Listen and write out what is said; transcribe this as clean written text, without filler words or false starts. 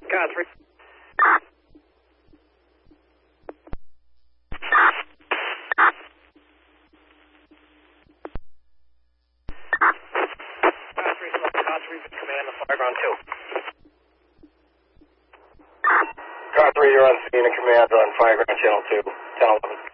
Car 3. Car 3 with command of fire ground 2. Car 3, you're on scene and command on fire ground channel 2, 1011.